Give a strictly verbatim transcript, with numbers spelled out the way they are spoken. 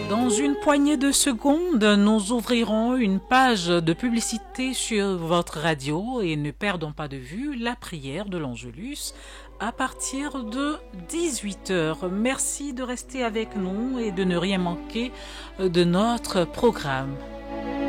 Dans une poignée de secondes, nous ouvrirons une page de publicité sur votre radio et ne perdons pas de vue la prière de l'Angelus à partir de dix-huit heures. Merci de rester avec nous et de ne rien manquer de notre programme.